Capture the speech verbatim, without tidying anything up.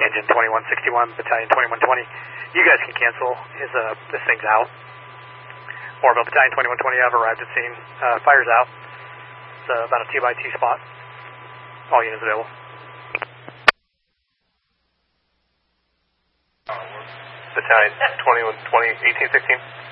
engine twenty-one sixty-one, battalion twenty-one twenty. You guys can cancel. His, uh, this thing's out. Orville, battalion twenty-one twenty, I've arrived at scene. Uh, fire's out. It's uh, about a two by two spot. All units available. Battalion twenty-one twenty, eighteen sixteen.